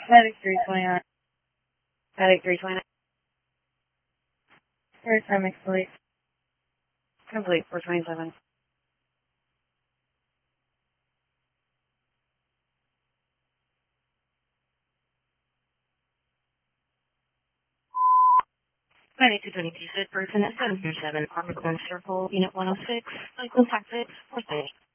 Medic 329. Medic 329. First time complete. Complete 427. Ninety-two 22, good person at 737, Armagon Circle, Unit 106, Lakeland, Texas, 430.